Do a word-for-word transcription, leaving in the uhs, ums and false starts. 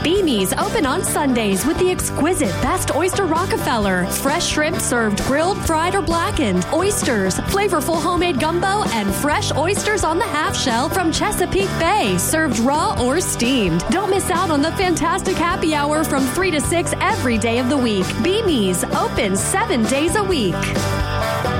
Beanie's open on Sundays with the exquisite Best Oyster Rockefeller. Fresh shrimp served grilled, fried, or blackened. Oysters, flavorful homemade gumbo, and fresh oysters on the half shell from Chesapeake Bay, served raw or steamed. Don't miss out on the fantastic happy hour from three to six every day of the week. Beanie's open seven days a week.